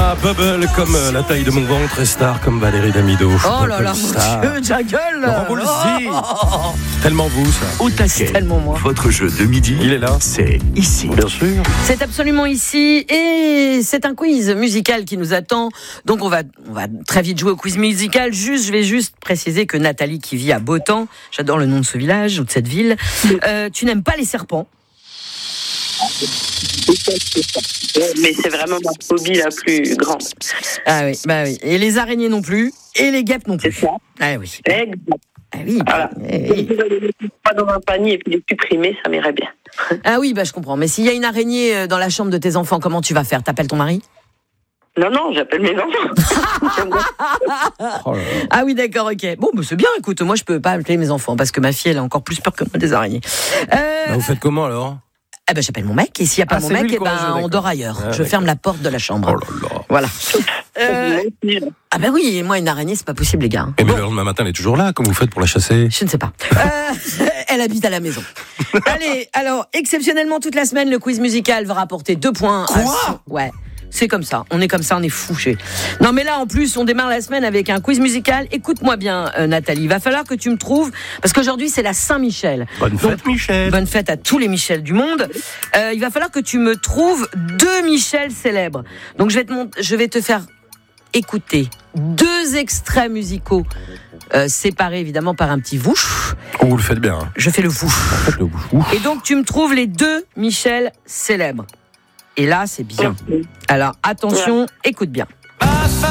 Star, Bubble comme la taille de mon ventre et Star comme Valérie Damido. Oh là là, mon Dieu, Jaggle. Tellement vous, ça. Au taquet, tellement moi. votre jeu de midi, Il est là. c'est ici. Bien sûr. C'est absolument ici et c'est un quiz musical qui nous attend. Donc on va très vite jouer au quiz musical. Je vais juste préciser que Nathalie qui vit à Botan, j'adore le nom de ce village ou de cette ville, tu n'aimes pas les serpents. Mais c'est vraiment ma phobie la plus grande. Ah oui, bah oui. Et les araignées non plus, et les guêpes non plus. C'est ça. Ah oui. Exact. Ah oui. Voilà. Eh oui. Pas dans un panier et puis les supprimer, ça m'irait bien. Ah oui, bah je comprends. Mais s'il y a une araignée dans la chambre de tes enfants, comment tu vas faire ? T'appelles ton mari ? Non, j'appelle mes enfants. Oh là là. Ah oui, d'accord, ok. Bon, bah c'est bien, écoute, moi je peux pas appeler mes enfants parce que ma fille elle a encore plus peur que moi des araignées. Bah, vous faites comment alors ? Eh ben j'appelle mon mec et s'il n'y a pas mon c'est lui mec, le eh ben courageux, on d'accord. dort ailleurs. Ah, Je d'accord. ferme la porte de la chambre. Oh là là. Voilà. Ah ben oui, et moi une araignée c'est pas possible les gars. Et mais le lendemain matin, elle est toujours là. Comment vous faites pour la chasser ? Je ne sais pas. Elle habite à la maison. Allez, alors, exceptionnellement, toute la semaine, le quiz musical va rapporter 2 points. Quoi ? Ouais. C'est comme ça, on est comme ça, on est fouchés. Non mais là en plus on démarre la semaine avec un quiz musical. Écoute-moi bien Nathalie, il va falloir que tu me trouves, parce qu'aujourd'hui c'est la Saint-Michel. Bonne fête, Michel. Bonne fête à tous les Michel du monde. Il va falloir que tu me trouves 2 Michel célèbres. Donc je vais te faire écouter 2 extraits musicaux séparés évidemment par un petit vouch. Oh, vous le faites bien. Hein. Je fais le vouch. Faites le bouche. Ouf. Et donc tu me trouves les 2 Michel célèbres. Et là c'est bien. Alors attention, écoute bien.